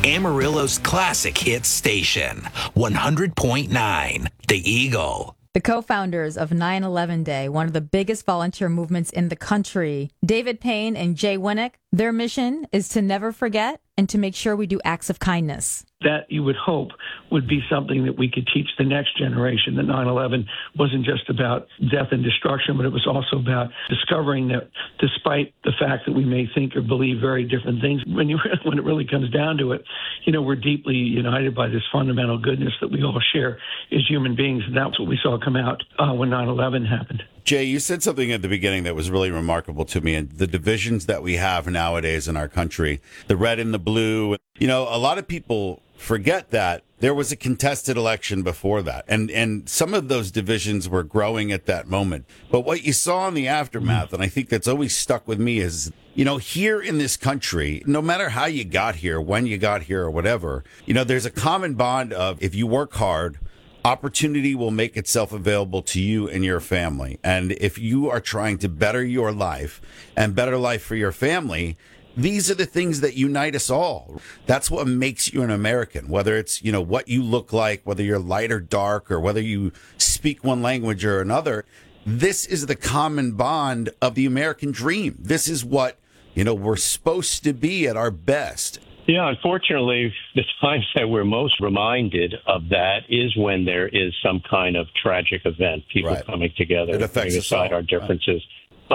Amarillo's classic hit station, 100.9 The Eagle. The co-founders of 9/11 Day, one of the biggest volunteer movements in the country, David Payne and Jay Winnick, their mission is to never forget and to make sure we do acts of kindness. That, you would hope, would be something that we could teach the next generation, that 9/11 wasn't just about death and destruction, but it was also about discovering that despite the fact that we may think or believe very different things, when it really comes down to it, we're deeply united by this fundamental goodness that we all share as human beings. And that's what we saw come out when 9/11 happened. Jay, you said something at the beginning that was really remarkable to me, and the divisions that we have nowadays in our country, the red and the blue. A lot of people forget that there was a contested election before that, and some of those divisions were growing at that moment. But what you saw in the aftermath, and I think that's always stuck with me, is here in this country, no matter how you got here, when you got here, or whatever, there's a common bond of, if you work hard, opportunity will make itself available to you and your family. And if you are trying to better your life and better life for your family, these are the things that unite us all. That's what makes you an American, whether it's, what you look like, whether you're light or dark, or whether you speak one language or another. This is the common bond of the American dream. This is what, we're supposed to be at our best. Yeah, unfortunately, the times that we're most reminded of that is when there is some kind of tragic event, people coming together, putting aside our differences. Right.